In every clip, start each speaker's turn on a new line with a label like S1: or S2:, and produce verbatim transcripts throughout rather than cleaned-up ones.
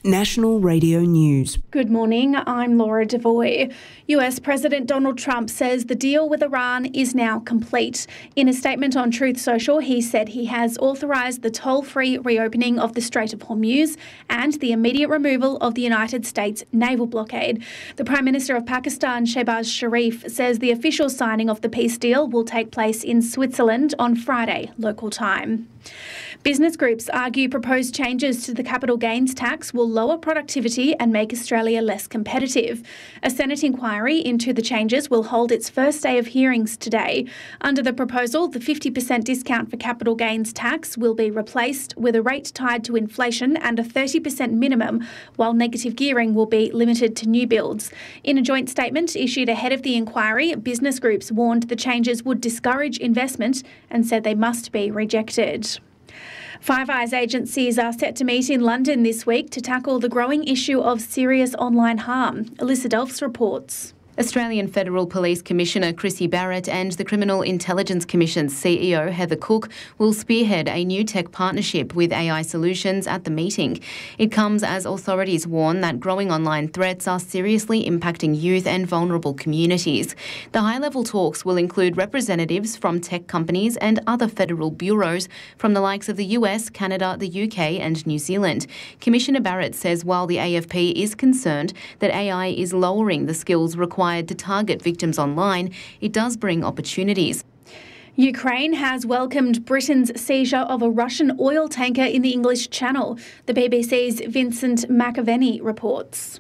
S1: National Radio News.
S2: Good morning, I'm Laura Devoy. U S President Donald Trump says the deal with Iran is now complete. In a statement on Truth Social, he said he has authorised the toll-free reopening of the Strait of Hormuz and the immediate removal of the United States naval blockade. The Prime Minister of Pakistan, Shehbaz Sharif, says the official signing of the peace deal will take place in Switzerland on Friday, local time. Business groups argue proposed changes to the capital gains tax will lower productivity and make Australia less competitive. A Senate inquiry into the changes will hold its first day of hearings today. Under the proposal, the fifty percent discount for capital gains tax will be replaced with a rate tied to inflation and a thirty percent minimum, while negative gearing will be limited to new builds. In a joint statement issued ahead of the inquiry, business groups warned the changes would discourage investment and said they must be rejected. Five Eyes agencies are set to meet in London this week to tackle the growing issue of serious online harm. Alyssa Delphs reports.
S3: Australian Federal Police Commissioner Chrissy Barrett and the Criminal Intelligence Commission's C E O Heather Cook will spearhead a new tech partnership with A I Solutions at the meeting. It comes as authorities warn that growing online threats are seriously impacting youth and vulnerable communities. The high-level talks will include representatives from tech companies and other federal bureaus from the likes of the U S, Canada, the U K and New Zealand. Commissioner Barrett says while the A F P is concerned that A I is lowering the skills required to target victims online, it does bring opportunities.
S2: Ukraine has welcomed Britain's seizure of a Russian oil tanker in the English Channel. The B B C's Vincent McAvenny reports.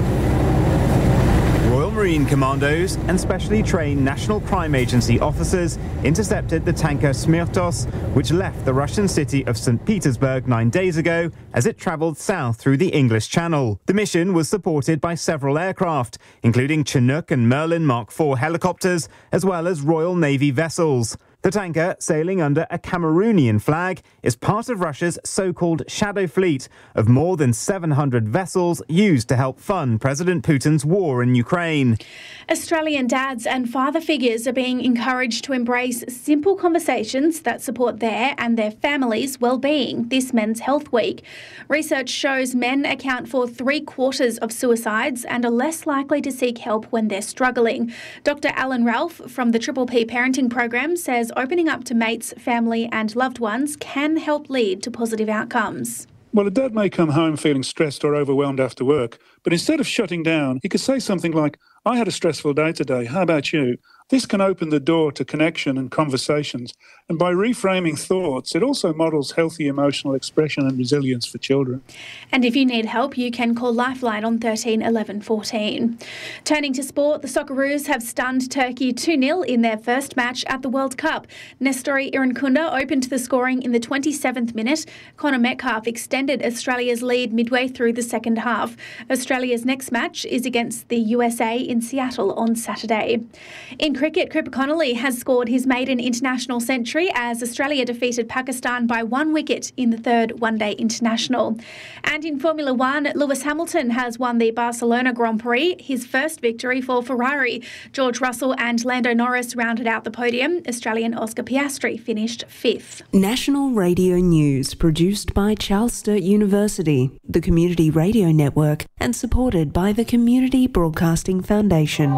S4: Royal Marine Commandos and specially trained National Crime Agency officers intercepted the tanker Smirtos, which left the Russian city of Saint Petersburg nine days ago as it travelled south through the English Channel. The mission was supported by several aircraft, including Chinook and Merlin Mark four helicopters, as well as Royal Navy vessels. The tanker, sailing under a Cameroonian flag, is part of Russia's so-called shadow fleet of more than seven hundred vessels used to help fund President Putin's war in Ukraine.
S2: Australian dads and father figures are being encouraged to embrace simple conversations that support their and their families' well-being this Men's Health Week. Research shows men account for three quarters of suicides and are less likely to seek help when they're struggling. Doctor Alan Ralph from the Triple P Parenting Program says opening up to mates, family and loved ones can help lead to positive outcomes.
S5: Well, a dad may come home feeling stressed or overwhelmed after work, but instead of shutting down, he could say something like, "I had a stressful day today, how about you?" This can open the door to connection and conversations, and by reframing thoughts, it also models healthy emotional expression and resilience for children.
S2: And if you need help, you can call Lifeline on thirteen eleven fourteen. Turning to sport, the Socceroos have stunned Turkey two nil in their first match at the World Cup. Nestori Irankunda opened the scoring in the twenty-seventh minute. Connor Metcalfe extended Australia's lead midway through the second half. Australia's next match is against the U S A in Seattle on Saturday. In cricket, Cooper Connolly has scored his maiden international century as Australia defeated Pakistan by one wicket in the third one-day international. And in Formula One, Lewis Hamilton has won the Barcelona Grand Prix, his first victory for Ferrari. George Russell and Lando Norris rounded out the podium. Australian Oscar Piastri finished fifth.
S1: National Radio News, produced by Charles Sturt University, the Community Radio Network, and supported by the Community Broadcasting Foundation.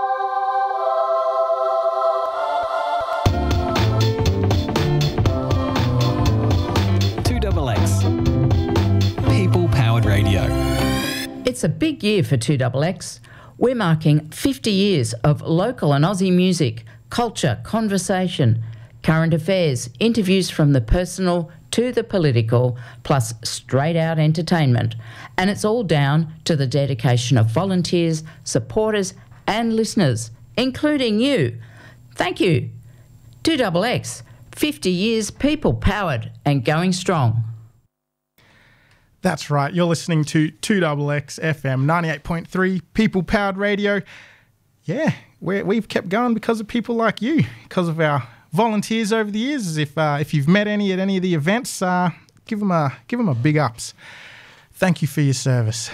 S6: It's a big year for two X X. We're marking fifty years of local and Aussie music, culture, conversation, current affairs, interviews from the personal to the political, plus straight-out entertainment. And it's all down to the dedication of volunteers, supporters and listeners, including you. Thank you. two X X, fifty years people-powered and going strong.
S7: That's right. You're listening to two X X F M ninety-eight point three, people-powered radio. Yeah, we're, we've kept going because of people like you, because of our volunteers over the years. If uh, if you've met any at any of the events, uh, give them a give them a big ups. Thank you for your service.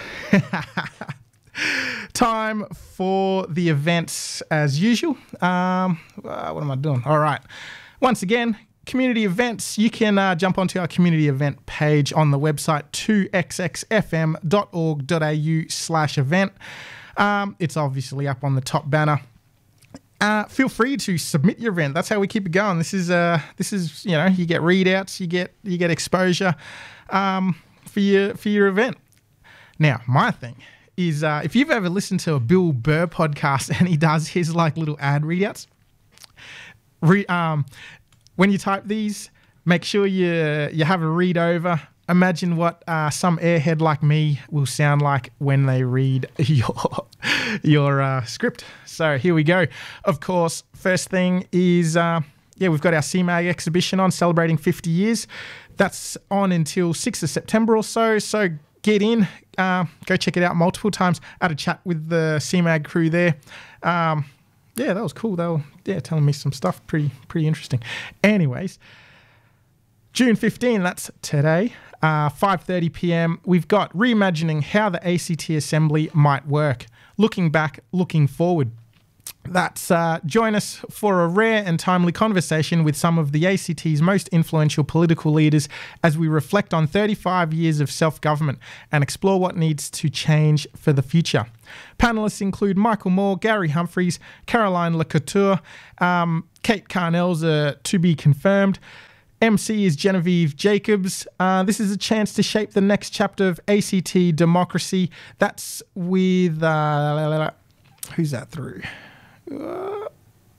S7: Time for the events as usual. Um, uh, what am I doing? All right. Once again, community events, you can uh, jump onto our community event page on the website two x x f m dot org dot a u slash event. Um, it's obviously up on the top banner. Uh, feel free to submit your event. That's how we keep it going. This is, uh, this is, you know, you get readouts, you get, you get exposure um, for your for your event. Now, my thing is, uh, if you've ever listened to a Bill Burr podcast and he does his like little ad readouts, re, um, when you type these, make sure you you have a read over. Imagine what uh, some airhead like me will sound like when they read your your uh, script. So here we go. Of course, first thing is, uh, yeah, we've got our C MAG exhibition on, celebrating fifty years. That's on until sixth of September or so. So get in, uh, go check it out multiple times. I had a chat with the C MAG crew there. Um, yeah, that was cool. They were yeah, telling me some stuff. Pretty, pretty interesting. Anyways, June fifteenth, that's today. Uh, five thirty p.m. We've got Reimagining How the A C T Assembly Might Work. Looking back, looking forward. That's uh, join us for a rare and timely conversation with some of the A C T's most influential political leaders as we reflect on thirty-five years of self-government and explore what needs to change for the future. Panellists include Michael Moore, Gary Humphreys, Caroline LeCouture, um, Kate Carnell's uh, to be confirmed. M C is Genevieve Jacobs. Uh, this is a chance to shape the next chapter of A C T democracy. That's with... Uh, who's that through? Uh,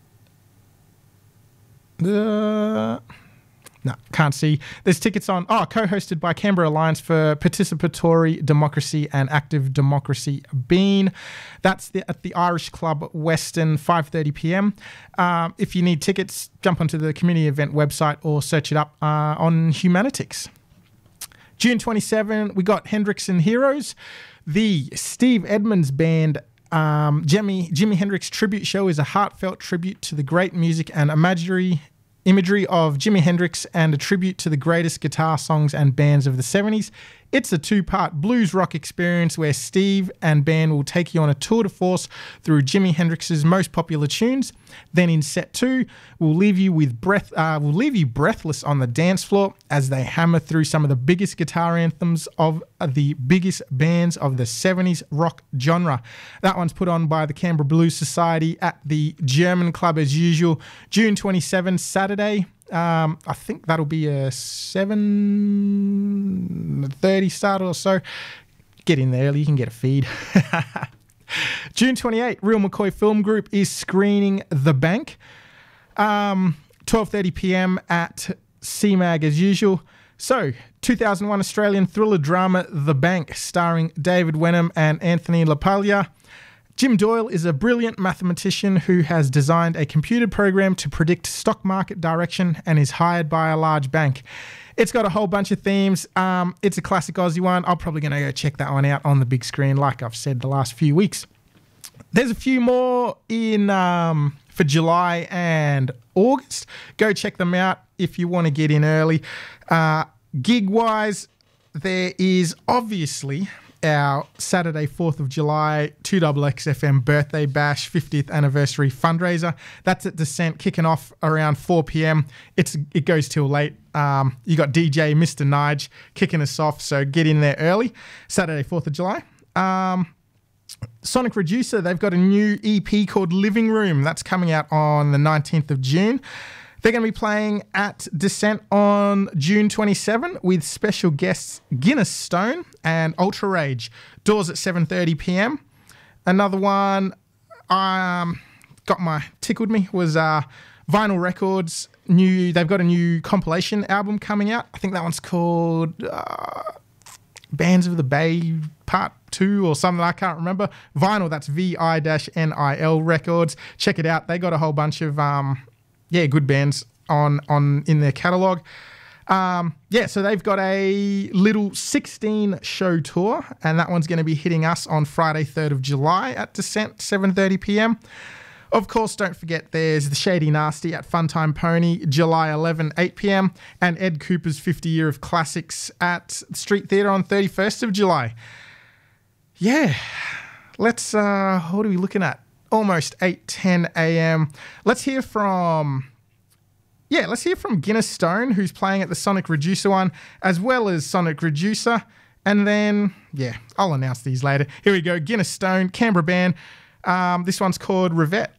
S7: uh, no, can't see. There's tickets on... Oh, co-hosted by Canberra Alliance for Participatory Democracy and Active Democracy, Bean. That's the, at the Irish Club Western, five thirty p.m. Um, if you need tickets, jump onto the community event website or search it up uh, on Humanitics. June twenty-seventh, we got Hendrix and Heroes. The Steve Edmonds Band um, Jimi, Jimi Hendrix Tribute Show is a heartfelt tribute to the great music and imagery imagery of Jimi Hendrix and a tribute to the greatest guitar songs and bands of the seventies. It's a two-part blues rock experience where Steve and band will take you on a tour de force through Jimi Hendrix's most popular tunes. Then in set two, we'll leave you with breath. Uh, we'll leave you breathless on the dance floor as they hammer through some of the biggest guitar anthems of the biggest bands of the seventies rock genre. That one's put on by the Canberra Blues Society at the German Club as usual. June twenty-seventh, Saturday. Um, I think that'll be a seven thirty start or so. Get in there early, you can get a feed. June twenty-eighth, Real McCoy Film Group is screening The Bank. Um, twelve thirty p.m. at C MAG as usual. So, two thousand one Australian thriller drama The Bank, starring David Wenham and Anthony LaPaglia. Jim Doyle is a brilliant mathematician who has designed a computer program to predict stock market direction and is hired by a large bank. It's got a whole bunch of themes. Um, it's a classic Aussie one. I'm probably going to go check that one out on the big screen, like I've said the last few weeks. There's a few more in um, for July and August. Go check them out if you want to get in early. Uh, gig-wise, there is obviously our Saturday, fourth of July, two X X F M Birthday Bash fiftieth Anniversary Fundraiser. That's at Descent, kicking off around four p.m. It's It goes till late. Um, you got D J Mister Nige kicking us off, so get in there early. Saturday, fourth of July. Um, Sonic Reducer, they've got a new E P called Living Room. That's coming out on the nineteenth of June. They're going to be playing at Descent on June twenty-seventh with special guests Guinness Stone and Ultra Rage. Doors at seven thirty p.m. Another one um, got my tickled me was uh, Vinyl Records. New, they've got a new compilation album coming out. I think that one's called uh, Bands of the Bay Part two or something. I can't remember. Vinyl, that's V I N I L Records. Check it out. They got a whole bunch of... Um, Yeah, good bands on on in their catalogue. Um, yeah, so they've got a little sixteen show tour, and that one's going to be hitting us on Friday, third of July at Descent, seven thirty p.m. Of course, don't forget there's the Shady Nasty at Funtime Pony, July eleventh, eight p.m, and Ed Cooper's fifty year of classics at Street Theatre on thirty-first of July. Yeah, let's, uh, what are we looking at? Almost eight ten a.m. Let's hear from yeah, let's hear from Guinness Stone, who's playing at the Sonic Reducer one, as well as Sonic Reducer. And then, yeah, I'll announce these later. Here we go, Guinness Stone, Canberra band. Um, this one's called Revette.